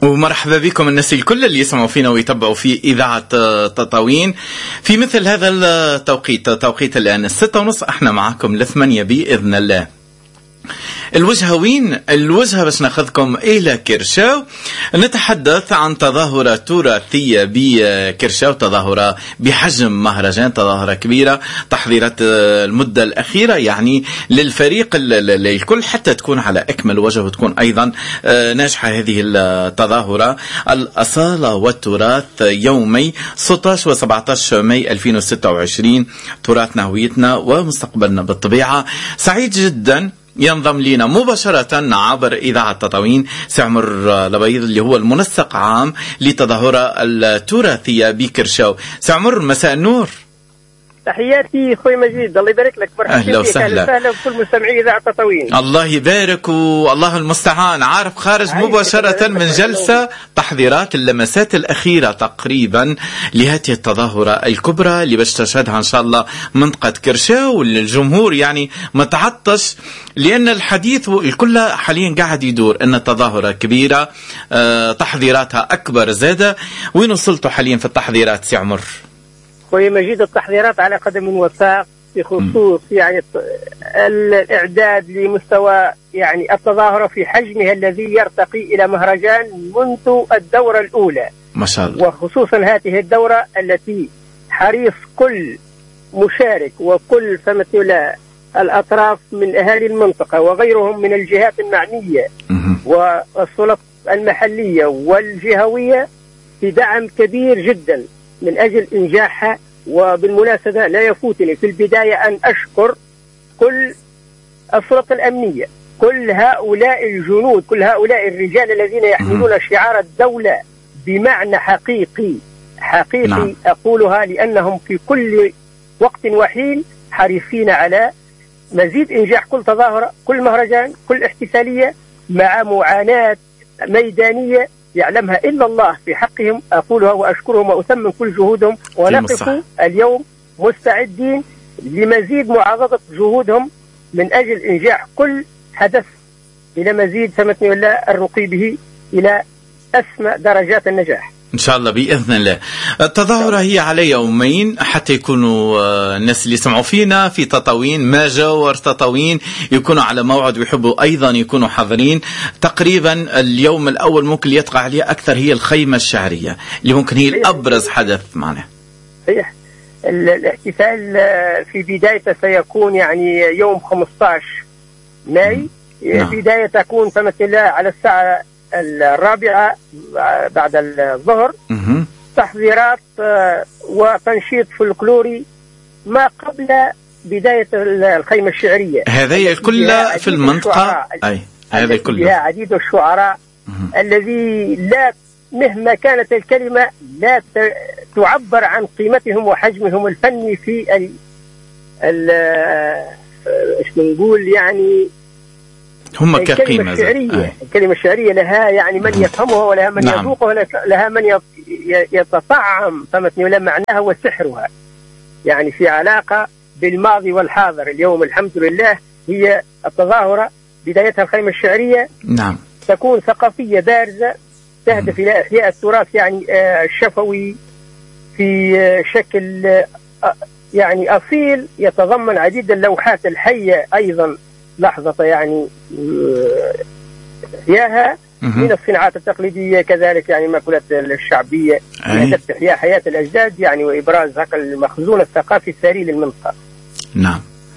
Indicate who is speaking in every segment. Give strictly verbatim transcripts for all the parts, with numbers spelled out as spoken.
Speaker 1: ومرحبا بكم الناس الكل اللي يسمعوا فينا ويتبعوا في إذاعة تطاوين في مثل هذا التوقيت، توقيت الآن الستة ونص. احنا معكم لثمانية بإذن الله. الوجهة وين؟ الوجهة باش ناخذكم إلى كرشاو، نتحدث عن تظاهرة تراثية بكرشاو، تظاهرة بحجم مهرجان، تظاهرة كبيرة، تحضيرات المدة الأخيرة يعني للفريق الكل حتى تكون على أكمل وجه وتكون أيضا ناجحة هذه التظاهرة. الأصالة والتراث يومي ستة عشر و سبعة عشر ماي ألفين وستة وعشرين، تراثنا هويتنا ومستقبلنا بالطبيعة. سعيد جدا ينضم لنا مباشرة عبر إذاعة تطاوين سعمر لبيض اللي هو المنسق عام لتظاهرة التراثية بكرشاو. سعمر، مساء النور.
Speaker 2: تحياتي خوي مجيد، الله يبارك لك.
Speaker 1: أهلا وسهلا.
Speaker 2: أهلا بكل مستمعي إذاعة تطاوين.
Speaker 1: الله يبارك والله المستعان. عارف خارج مباشرة من جلسة تحضيرات اللمسات الأخيرة تقريبا لهذه التظاهرة الكبرى اللي باش تشهدها إن شاء الله منطقة كرشاو، والجمهور يعني متعطش لأن الحديث الكل حاليا قاعد يدور أن التظاهرة كبيرة، أه تحضيراتها أكبر زادة. وين وصلتوا حاليا في التحضيرات سي عمر؟
Speaker 2: خوي مجيد، التحضيرات على قدم وساق بخصوص يعني الإعداد لمستوى يعني التظاهرة في حجمها الذي يرتقي إلى مهرجان منذ الدورة الأولى
Speaker 1: ما شاء الله،
Speaker 2: وخصوصا هذه الدورة التي حريص كل مشارك وكل فمثلا الأطراف من أهالي المنطقة وغيرهم من الجهات المعنية والسلطات المحلية والجهوية في دعم كبير جدا من أجل إنجاحها. وبالمناسبة لا يفوتني في البداية أن أشكر كل السلطة الأمنية، كل هؤلاء الجنود، كل هؤلاء الرجال الذين يحملون شعار الدولة بمعنى حقيقي حقيقي. نعم. أقولها لأنهم في كل وقت وحين حريصين على مزيد إنجاح كل تظاهرة، كل مهرجان، كل احتفالية، مع معاناة ميدانية يعلمها إلا الله في حقهم. أقولها وأشكرهم وأثمن كل جهودهم، ونقف اليوم مستعدين لمزيد معاضدة جهودهم من أجل إنجاح كل حدث إلى مزيد سمتني الله الرقي به إلى أسمى درجات النجاح
Speaker 1: إن شاء الله بإذن الله. التظاهرة هي على يومين حتى يكونوا الناس اللي سمعوا فينا في تطاوين ما جاور تطاوين يكونوا على موعد ويحبوا أيضا يكونوا حاضرين. تقريبا اليوم الأول ممكن يطغى عليه أكثر هي الخيمة الشعرية اللي ممكن هي الأبرز حدث معنا.
Speaker 2: صحيح. الاحتفال في بدايته سيكون يعني يوم خمسة عشر ماي. نعم. بداية تكون فمثلا على الساعة الرابعة بعد الظهر، تحضيرات وتنشيط فلكلوري ما قبل بداية الخيمة الشعرية.
Speaker 1: هذه كلها في المنطقة، أي هذه كلها
Speaker 2: عديد الشعراء الذي لا مهما كانت الكلمة لا تعبر عن قيمتهم وحجمهم الفني في ال ال ايش نقول يعني
Speaker 1: هم
Speaker 2: الكلمة الشعرية. الكلمة الشعرية لها يعني من يفهمها ولها من نعم. يذوقها ولها من يتطعم فمتني ولا معناها وسحرها، يعني في علاقة بالماضي والحاضر. اليوم الحمد لله هي التظاهرة بدايتها الخيمة الشعرية.
Speaker 1: نعم.
Speaker 2: تكون ثقافية بارزة تهدف إلى إحياء التراث يعني الشفوي في شكل يعني أصيل، يتضمن عديد اللوحات الحية أيضا لحظة يعني إحياها من الصناعات التقليدية، كذلك يعني المأكولات الشعبية، هدف إحياء حياة الأجداد يعني وإبراز هذا المخزون الثقافي الثري للمنطقة.
Speaker 1: نعم.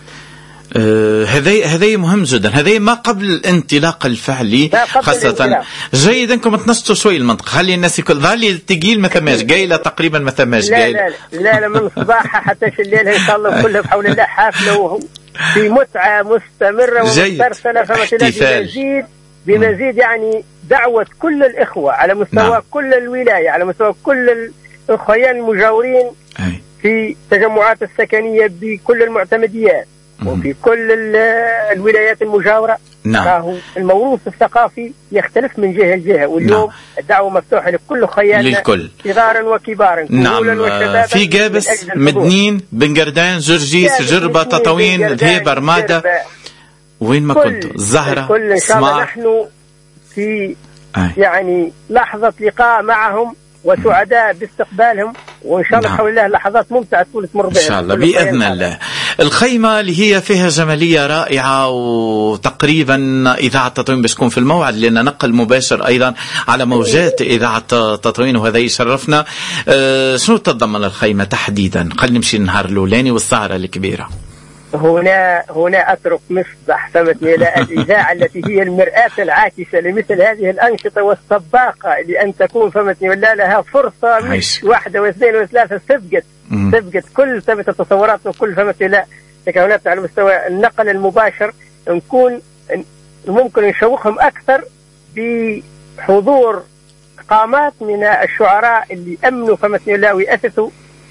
Speaker 1: هذا هذا مهم جدا، هذا ما قبل الانطلاق الفعلي خاصة. جيد انكم تنشطوا شوي المنطقة، خلي الناس يكون ظالي الثقيل ما ثماش قايلة تقريبا ما ثماش
Speaker 2: قايلة. لا لا لا من صباحها حتى الليل إن شاء الله كلها بحول الله حافلة في متعة مستمرة ومسترسلة. بمزيد بمزيد يعني دعوة كل الإخوة على مستوى نعم. كل الولاية، على مستوى كل الأخوان المجاورين أي. في التجمعات السكنية بكل المعتمديات وفي كل الولايات المجاورة. نعم. الموروث الثقافي يختلف من جهة لجهة، واليوم نعم. الدعوة مفتوحة لكل خيالنا صغارا وكبارا.
Speaker 1: نعم. في جابس، مدنين، بنقردان، جرجيس، جربة، تطاوين، ذهيب، رمادة، وين ما كنتوا، الزهرة،
Speaker 2: كل إن شاء الله. نحن في أي. يعني لحظة لقاء معهم وسعداء باستقبالهم، وإن شاء الله بحول الله لحظات ممتعة تكون تمر بها
Speaker 1: إن شاء الله بإذن الله. الخيمة اللي هي فيها جمالية رائعة، وتقريبا إذاعة تطوين باش تكون في الموعد لأن نقل مباشر أيضا على موجات إذاعة تطوين، وهذا يشرفنا. أه شنو تتضمن الخيمة تحديدا؟ خلينا نمشي النهار الأولاني والسهرة الكبيرة.
Speaker 2: هنا هنا أترك مصباح فمتني إلى الإذاعة التي هي المرآة العاكسة لمثل هذه الأنشطة والسباقة، لأن تكون فمتني ولا لها فرصة مش واحدة واثنين وثلاثة، سبقت سبقت كل ثبت التصورات وكل فمتني لا تكونات على مستوى النقل المباشر. نكون ممكن نشوقهم أكثر بحضور قامات من الشعراء اللي أمنوا فمتني الله ويأسسوا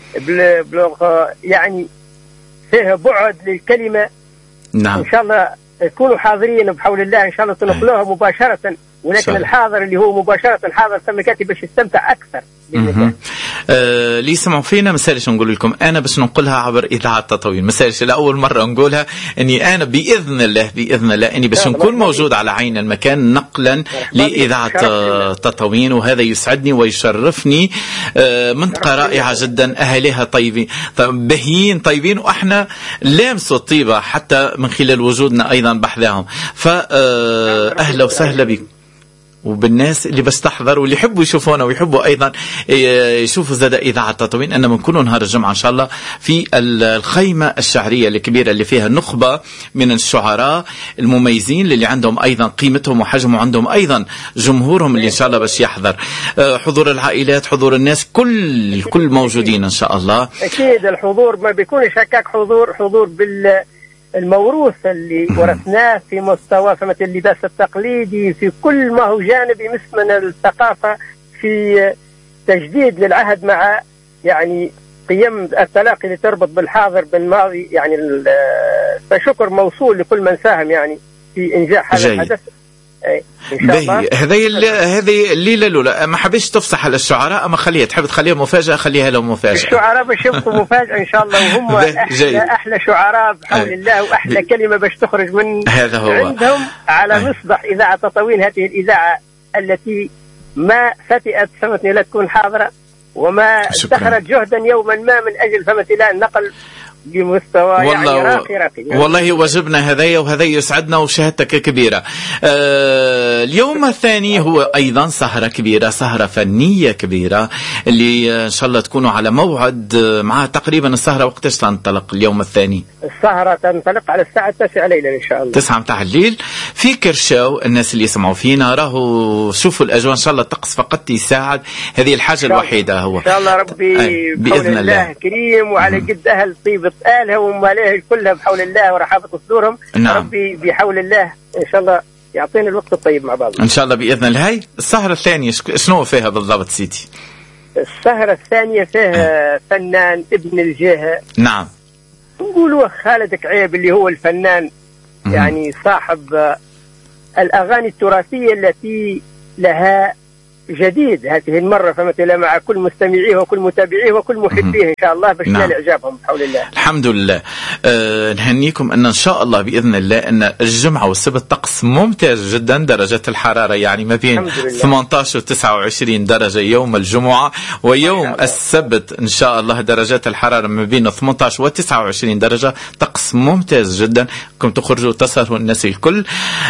Speaker 2: يعني فيها بعد للكلمة.
Speaker 1: نعم.
Speaker 2: إن شاء الله يكونوا حاضرين بحول الله، إن شاء الله تنقلوها مباشرة، ولكن الحاضر اللي هو مباشرة حاضر ثم كاتب باش يستمتع أكثر.
Speaker 1: آه لي سمعوا فينا مسالش نقول لكم أنا باش ننقلها عبر إذاعة تطوين، مسالش لأول مرة نقولها إني أنا بإذن الله بإذن الله إني باش نكون موجود على عين المكان نقلا لإذاعة تطوين، وهذا يسعدني ويشرفني. آه منطقة رائعة جدا، أهلها طيبين بهين طيبين، وإحنا لامسوا الطيبة حتى من خلال وجودنا أيضا بحذاهم. فأهلا وسهلا بكم وبالناس اللي بس تحضر واللي يحبوا يشوفونا ويحبوا أيضا يشوفوا زاد إذاعة تطوين. أنا بنكونوا نهار الجمعة إن شاء الله في الخيمة الشعرية الكبيرة اللي فيها نخبة من الشعراء المميزين اللي عندهم أيضا قيمتهم وحجمهم، عندهم أيضا جمهورهم اللي إن شاء الله بس يحضر. حضور العائلات، حضور الناس، كل كل موجودين إن شاء الله.
Speaker 2: أكيد الحضور ما بيكونش هكاك حضور حضور بال الموروث اللي ورثناه في مستوى فمثل اللباس التقليدي، في كل ما هو جانب يمس من الثقافة، في تجديد للعهد مع يعني قيم التلاقي اللي تربط بالحاضر بالماضي. يعني فشكر موصول لكل من ساهم يعني في إنجاح هذا الحدث.
Speaker 1: هذه هذه الليله الاولى ما حبيتش تفصح على الشعراء، اما خليها تحب تخليها مفاجاه خليها لهم مفاجاه.
Speaker 2: الشعراء باش يبقوا مفاجاه ان شاء الله، وهم احلى, أحلى شعراء بحول الله، واحلى كلمه باش تخرج من
Speaker 1: هذا هو
Speaker 2: عندهم على أي. مصباح اذاعه تطوين، هذه الاذاعه التي ما فتئت فمتني لا تكون حاضره، وما ادخرت جهدا يوما ما من اجل فمتني لا النقل بمستوى يعني راقي راقي. يعني
Speaker 1: والله واجبنا هذايا، وهذا يسعدنا وشهادتك كبيرة. آه اليوم الثاني هو أيضا سهرة كبيرة، سهرة فنية كبيرة اللي إن شاء الله تكونوا على موعد معها. تقريبا السهرة وقتاش تنطلق اليوم الثاني؟
Speaker 2: السهرة تنطلق على الساعة التاسعة ليلا إن شاء الله،
Speaker 1: تسعة متاع الليل في كرشاو. الناس اللي يسمعوا فينا راهو شوفوا الأجواء إن شاء الله، الطقس فقط يساعد، هذه الحاجة الوحيدة. هو
Speaker 2: إن شاء الله ربي بإذن الله كريم وعلى قد أهل طيبة آلها ومالها كلها بحول الله ورحابة صدورهم.
Speaker 1: نعم.
Speaker 2: ربي بحول الله إن شاء الله يعطينا الوقت الطيب مع بعض
Speaker 1: إن شاء الله بإذن الله. هاي السهرة الثانية شنو فيها بالضبط سيدي؟
Speaker 2: السهرة الثانية فيها فنان ابن الجهة.
Speaker 1: نعم.
Speaker 2: نقولوا خالد كعيب اللي هو الفنان يعني صاحب الأغاني التراثية التي لها جديد هذه المرة فمثلا مع كل مستمعيه وكل متابعيه وكل محبيه إن شاء الله باش ينال إعجابهم بحول الله.
Speaker 1: الحمد لله. أه نهنيكم أن إن شاء الله بإذن الله أن الجمعة والسبت طقس ممتاز جدا، درجة الحرارة يعني ما بين ثمانية عشر و تسعة وعشرين درجة يوم الجمعة، ويوم السبت إن شاء الله درجات الحرارة ما بين ثمانية عشر و تسعة وعشرين درجة، طقس ممتاز جدا. كم تخرجوا تسهروا الناس الكل.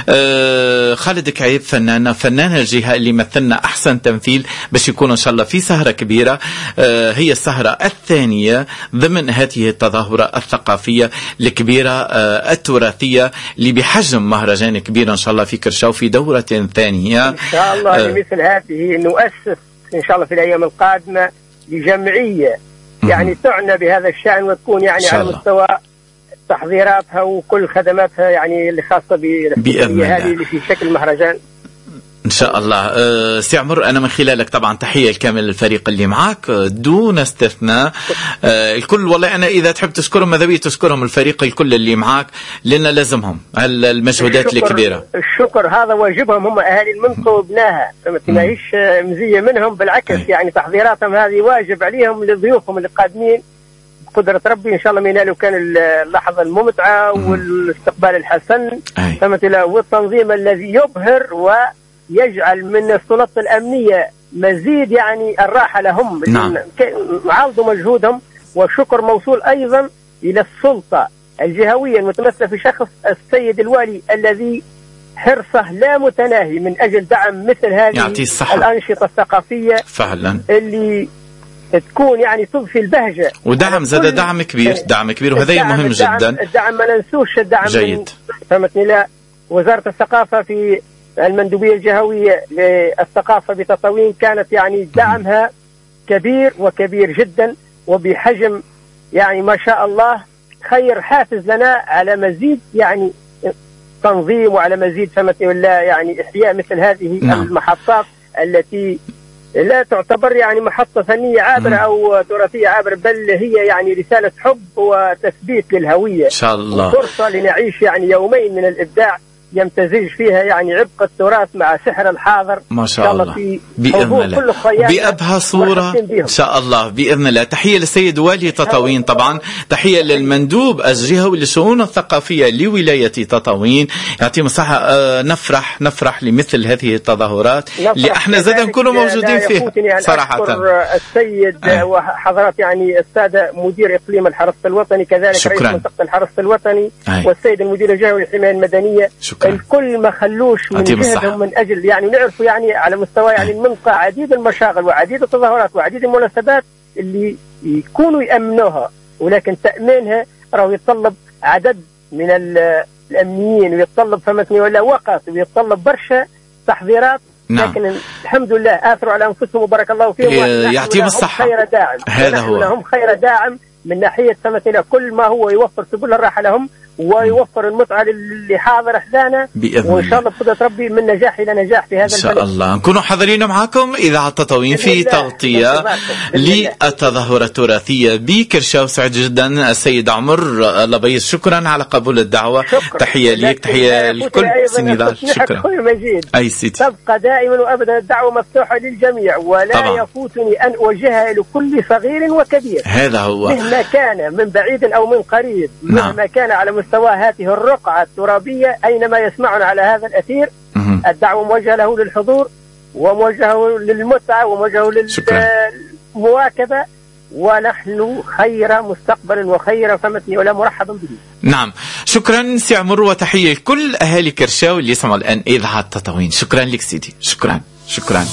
Speaker 1: أه خالد كعيب فنان فنان الجهة اللي مثلنا أحسن تمثيل باش يكون إن شاء الله في سهرة كبيرة. آه هي السهرة الثانية ضمن هذه التظاهرة الثقافية الكبيرة آه التراثية اللي بحجم مهرجان كبير إن شاء الله في كرشاو في دورة ثانية
Speaker 2: إن شاء الله. آه مثل هذه نؤسس إن شاء الله في الأيام القادمة لجمعية يعني تعنى بهذا الشأن، وتكون يعني على مستوى تحضيراتها وكل خدماتها يعني اللي خاصة بالجمعية هذه اللي في شكل مهرجان
Speaker 1: إن شاء الله. أه سي عمر أنا من خلالك طبعا تحية الكامل للفريق اللي معك دون استثناء. أه الكل والله أنا إذا تحب تشكرهم ماذا بي تشكرهم الفريق الكل اللي معك لأن لازمهم المجهودات الكبيرة.
Speaker 2: الشكر هذا واجبهم، هم أهالي المنطقة وابناها، ما هيش مزية منهم بالعكس. أي. يعني تحضيراتهم هذه واجب عليهم لضيوفهم اللي قادمين بقدرة ربي إن شاء الله ما ينالوا كان اللحظة الممتعة والاستقبال الحسن والتنظيم الذي يبهر و يجعل من السلطة الأمنية مزيد يعني الراحة لهم.
Speaker 1: نعم.
Speaker 2: عرضوا مجهودهم، والشكر موصول أيضا إلى السلطة الجهوية المتمثلة في شخص السيد الوالي الذي حرصه لا متناهي من أجل دعم مثل هذه الأنشطة الثقافية
Speaker 1: فعلا
Speaker 2: اللي تكون يعني تضفي البهجة.
Speaker 1: ودعم زاد دعم كبير، دعم كبير، وهذا مهم
Speaker 2: الدعم
Speaker 1: جدا.
Speaker 2: الدعم ما ننسوش الدعم
Speaker 1: جيد.
Speaker 2: فهمتني؟ لا، وزارة الثقافة في المندوبية الجهوية للثقافة بتطاوين كانت يعني دعمها كبير وكبير جدا وبحجم يعني ما شاء الله، خير حافز لنا على مزيد يعني تنظيم وعلى مزيد فهمتني ولا يعني إحياء مثل هذه نعم. المحطات التي لا تعتبر يعني محطة فنية عابرة أو تراثية عابرة، بل هي يعني رسالة حب وتثبيت للهوية إن
Speaker 1: شاء الله،
Speaker 2: فرصة لنعيش يعني يومين من الإبداع يمتزج فيها يعني عبق التراث مع سحر الحاضر
Speaker 1: ما شاء الله
Speaker 2: في
Speaker 1: بإذن الله بأبهى صورة إن شاء الله بإذن الله. تحية للسيد والي تطاوين، طبعا تحية للمندوب الجهوي للشؤون الثقافية لولاية تطاوين، يعطيهم الصحة. آه نفرح نفرح لمثل هذه التظاهرات اللي احنا زاد نكونوا موجودين فيها صراحة.
Speaker 2: السيد آه. وحضرات يعني السادة مدير إقليم الحرس الوطني، كذلك شكرا. رئيس منطقة الحرس الوطني آه. والسيد المدير الجهوي للحماية المدنية، شكرا. الكل ما خلوش من جهدهم من أجل يعني نعرفوا يعني على مستوى يعني المنطقة عديد المشاغل وعديد التظاهرات وعديد المناسبات اللي يكونوا يأمنوها، ولكن تأمينها راهو يتطلب عدد من الأمنيين ويتطلب فهمتني ولا وقت ويتطلب برشا تحضيرات. نعم. لكن الحمد لله آثروا على أنفسهم وبارك الله فيهم،
Speaker 1: يعطيهم الصحة.
Speaker 2: خير داعم،
Speaker 1: هذا هو
Speaker 2: لهم خير داعم من ناحية فهمتني كل ما هو يوفر سبل الراحة لهم ويوفر المتعة اللي حاضر أحزانه، وإن شاء الله بقدرة ربي من نجاح إلى نجاح في هذا البلد.
Speaker 1: إن شاء الله نكونوا حاضرين معكم إذاعة تطاوين في تغطية للتظاهرة التراثية بكرشاو. سعيد جدا السيد عمر لبيس، شكرا على قبول الدعوة.
Speaker 2: شكرا.
Speaker 1: تحية ليك، تحية لكل سنيدال. شكرا
Speaker 2: أي سيدي، تبقى دائما وأبدا الدعوة مفتوحة للجميع، ولا طبعا. يفوتني أن أوجهها لكل صغير وكبير،
Speaker 1: هذا هو
Speaker 2: مهما كان من بعيد أو من قريب،
Speaker 1: نعم.
Speaker 2: مهما كان على مستوى هذه الرقعة الترابية أينما يسمعون على هذا الأثير. مه. الدعوة موجهة له للحضور وموجهة للمتعة وموجهة للمواكبة، ونحن خير مستقبل وخير فمتني ولا مرحبا به.
Speaker 1: نعم، شكرا سي عمر، وتحية لكل أهالي كرشاو اللي يسمعوا الآن إذاعة تطاوين. شكرا لك سيدي، شكرا شكرا.